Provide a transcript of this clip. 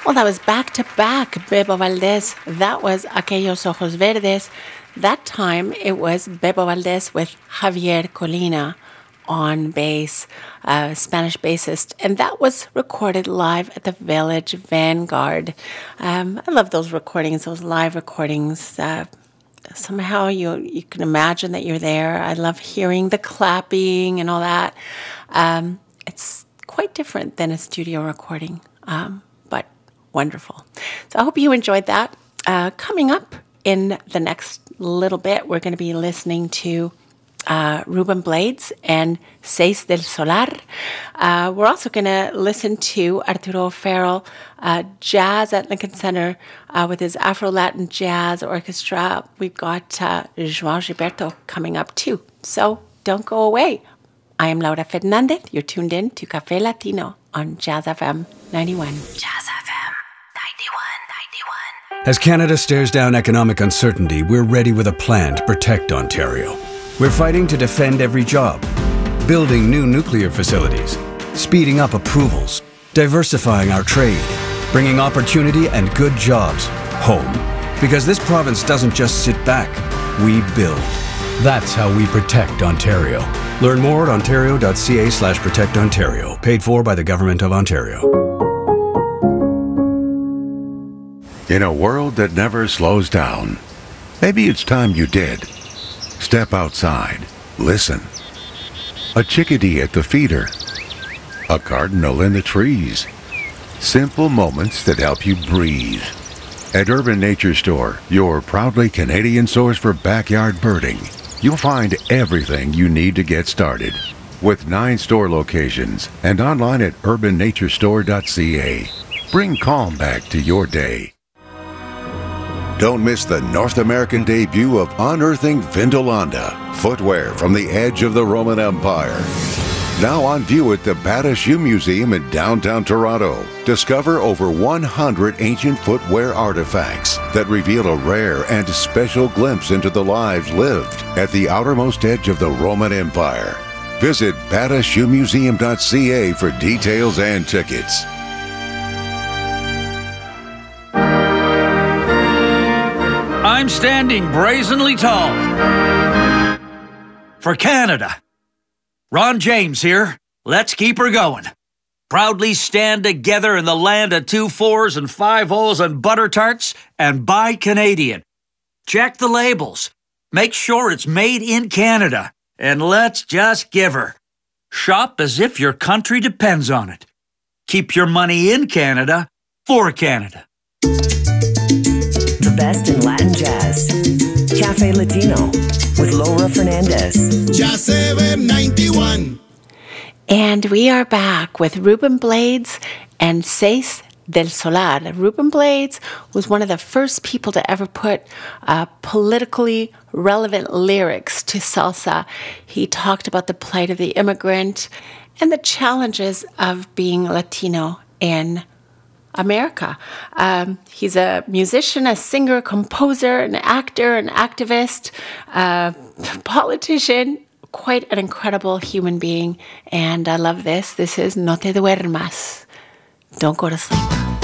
Well, that was back to back, Bebo Valdez. That was Aquellos Ojos Verdes. That time it was Bebo Valdez with Javier Colina on bass, Spanish bassist. And that was recorded live at the Village Vanguard. I love those recordings, those live recordings. Somehow you can imagine that you're there. I love hearing the clapping and all that. It's quite different than a studio recording, but wonderful. So I hope you enjoyed that. Coming up in the next little bit, we're going to be listening to Ruben Blades and Seis del Solar. We're also going to listen to Arturo Farrell jazz at Lincoln Center with his Afro-Latin Jazz Orchestra. We've got João Gilberto coming up too. So don't go away. I am Laura Fernandez. You're tuned in to Café Latino on Jazz FM 91. Jazz FM 91. As Canada stares down economic uncertainty, we're ready with a plan to protect Ontario. We're fighting to defend every job, building new nuclear facilities, speeding up approvals, diversifying our trade, bringing opportunity and good jobs home. Because this province doesn't just sit back, we build. That's how we protect Ontario. Learn more at ontario.ca/protectontario. Paid for by the Government of Ontario. In a world that never slows down, maybe it's time you did. Step outside. Listen. A chickadee at the feeder. A cardinal in the trees. Simple moments that help you breathe. At Urban Nature Store, your proudly Canadian source for backyard birding, you'll find everything you need to get started. With 9 store locations and online at urbannaturestore.ca. Bring calm back to your day. Don't miss the North American debut of Unearthing Vindolanda, footwear from the edge of the Roman Empire. Now on view at the Bata Shoe Museum in downtown Toronto. Discover over 100 ancient footwear artifacts that reveal a rare and special glimpse into the lives lived at the outermost edge of the Roman Empire. Visit batashoemuseum.ca for details and tickets. I'm standing brazenly tall for Canada. Ron James here. Let's keep her going. Proudly stand together in the land of 2 4s and 5 0s and butter tarts and buy Canadian. Check the labels. Make sure it's made in Canada. And let's just give her. Shop as if your country depends on it. Keep your money in Canada for Canada. The best in Latin jazz. Café Latino with Laura Fernandez. Jazz FM 91. And we are back with Ruben Blades and Seis del Solar. Ruben Blades was one of the first people to ever put politically relevant lyrics to salsa. He talked about the plight of the immigrant and the challenges of being Latino in America. He's a musician, a singer, composer, an actor, an activist, politician, quite an incredible human being. And I love this. This is No Te Duermas. Don't go to sleep.